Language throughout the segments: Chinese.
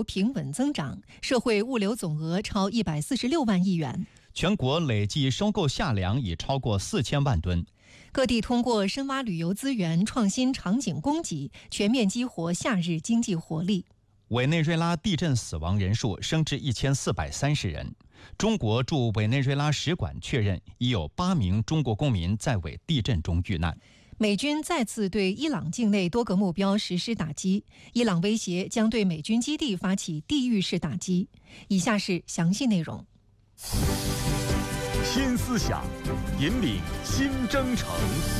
流平稳增长，社会物流总额超146万亿元。 全国累计收购夏粮已超过4000万吨。 各地通过深挖旅游资源、创新场景供给，全面激活夏日经济活力。 委内瑞拉地震死亡人数升至1430人。中国驻委内瑞拉使馆确认，已有8名中国公民在委地震中遇难。 美军再次对伊朗境内多个目标实施打击，伊朗威胁将对美军基地发起地域式打击。以下是详细内容。 新思想，引领新征程。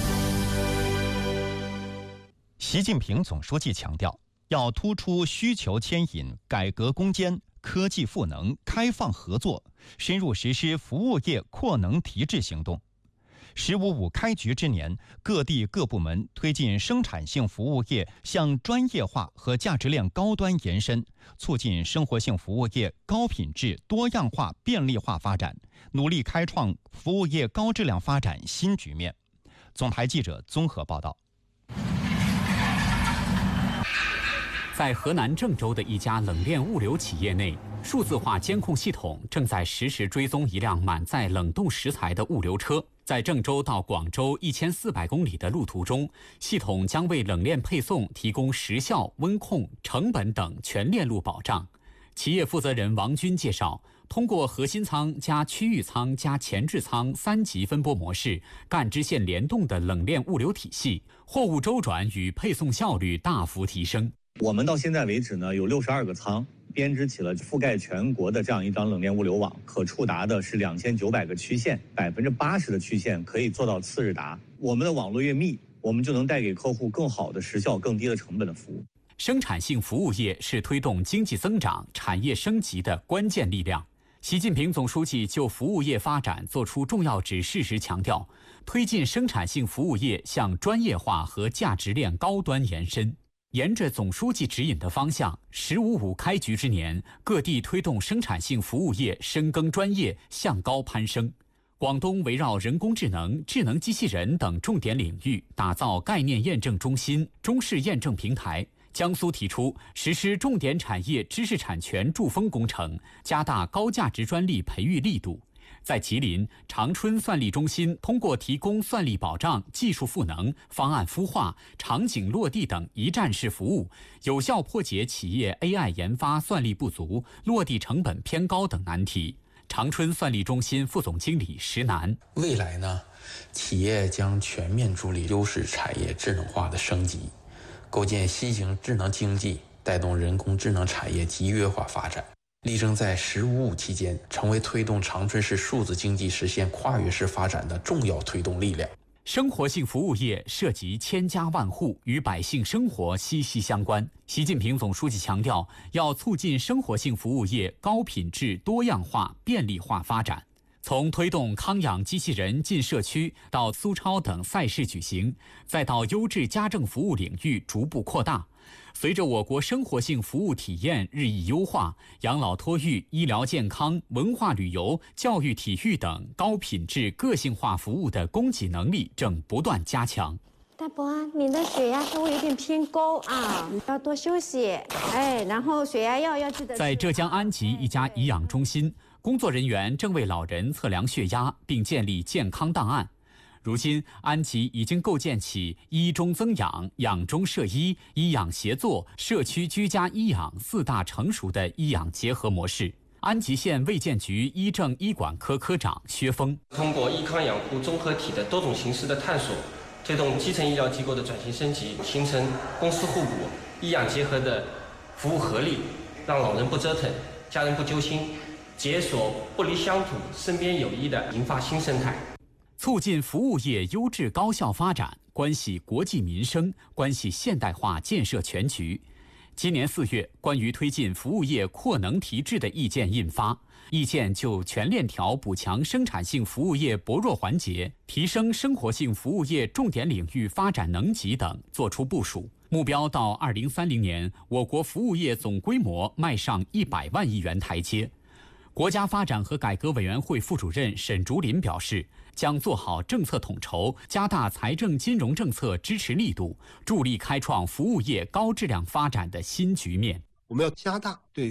习近平总书记强调，要突出需求牵引、改革攻坚、科技赋能、开放合作，深入实施服务业扩能提质行动。“15+5”开局之年，各地各部门推进生产性服务业向专业化和价值链高端延伸，促进生活性服务业高品质、多样化、便利化发展，努力开创服务业高质量发展新局面。总台记者综合报道。 在河南郑州的一家冷链物流企业内，数字化监控系统正在实时追踪一辆满载冷冻食材的物流车。在郑州到广州1400公里的路途中，系统将为冷链配送提供时效、温控、成本等全链路保障。企业负责人王军介绍，通过核心舱加区域舱加前置舱3级分拨模式，干支线联动的冷链物流体系，货物周转与配送效率大幅提升。 我们到现在为止呢，有62个舱，编织起了覆盖全国的这样一张冷链物流网，可触达的是2900个区县，80%的区县可以做到次日达。我们的网络越密，我们就能带给客户更好的时效、更低的成本的服务。 生产性服务业是推动经济增长、产业升级的关键力量。习近平总书记就服务业发展作出重要指示时强调，推进生产性服务业向专业化和价值链高端延伸。沿着总书记指引的方向，“15+5”开局之年，各地推动生产性服务业深耕专业，向高攀升。广东围绕人工智能、智能机器人等重点领域打造概念验证中心、中式验证平台。江苏提出实施重点产业知识产权筑封工程，加大高价值专利培育力度。在吉林，长春算力中心通过提供算力保障、技术赋能、方案孵化、场景落地等一站式服务，有效破解企业 AI 研发算力不足、落地成本偏高等难题。长春算力中心副总经理石楠： 未来呢，企业将全面助力优势产业智能化的升级，构建新型智能经济，带动人工智能产业集约化发展。力争在“15+5”期间成为推动长春市数字经济实现跨越式发展的重要推动力量。 生活性服务业涉及千家万户，与百姓生活息息相关。习近平总书记强调，要促进生活性服务业高品质、多样化、便利化发展。从推动康养机器人进社区，到苏超等赛事举行，再到优质家政服务领域逐步扩大。随着我国生活性服务体验日益优化，养老托育、医疗健康、文化旅游、教育体育等高品质个性化服务的供给能力正不断加强。 大伯，你的血压稍微有点偏高啊，你要多休息。然后血压药要记得。 在浙江安吉一家颐养中心，工作人员正为老人测量血压，并建立健康档案。如今，安吉已经构建起医中增养、养中摄医、医养协作、社区居家医养4大成熟的医养结合模式。安吉县卫健局医政医管科科长薛峰： 通过医康养护综合体的多种形式的探索，推动基层医疗机构的转型升级，形成公私互补、医养结合的服务合力，让老人不折腾，家人不揪心，解锁不离乡土、身边有医的银发新生态。 促进服务业优质高效发展，关系国计民生，关系现代化建设全局。今年4月，关于推进服务业扩能提质的意见印发，意见就全链条补强生产性服务业薄弱环节，提升生活性服务业重点领域发展能级等作出部署。目标到2030年，我国服务业总规模迈上100万亿元台阶。国家发展和改革委员会副主任沈竹林表示，将做好政策统筹，加大财政金融政策支持力度，助力开创服务业高质量发展的新局面。 我们要加大对